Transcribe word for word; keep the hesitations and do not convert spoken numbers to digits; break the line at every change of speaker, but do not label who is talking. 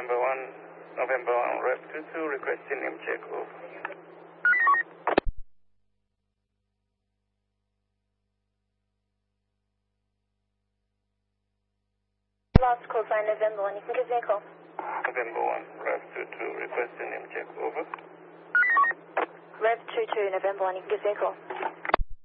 November one, November one, Rev two two, requesting name check, over.
Lost call sign November one, you can give me a call.
November one, Rev two two, requesting name check, over.
Rev two two, November one, you can give me a call.